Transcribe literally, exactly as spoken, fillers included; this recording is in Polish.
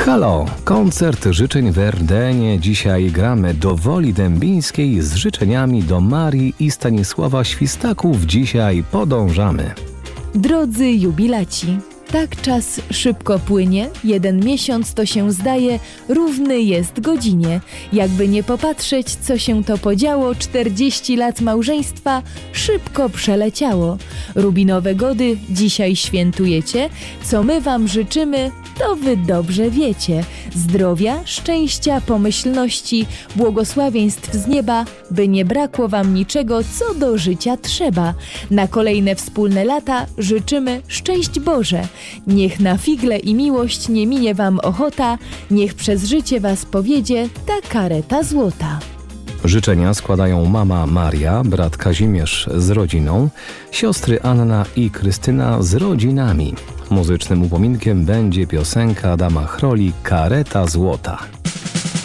Halo, koncert życzeń w Erdenie. Dzisiaj gramy do Woli Dębińskiej z życzeniami do Marii i Stanisława Świstaków. Dzisiaj podążamy. Drodzy jubilaci, tak czas szybko płynie, jeden miesiąc to się zdaje, równy jest godzinie. Jakby nie popatrzeć, co się to podziało, czterdzieści lat małżeństwa szybko przeleciało. Rubinowe gody dzisiaj świętujecie, co my wam życzymy, to wy dobrze wiecie. Zdrowia, szczęścia, pomyślności, błogosławieństw z nieba, by nie brakło wam niczego, co do życia trzeba. Na kolejne wspólne lata życzymy szczęść Boże. Niech na figle i miłość nie minie wam ochota, niech przez życie was powiedzie ta kareta złota. Życzenia składają mama Maria, brat Kazimierz z rodziną, siostry Anna i Krystyna z rodzinami. Muzycznym upominkiem będzie piosenka Adama Chroli „Kareta złota”.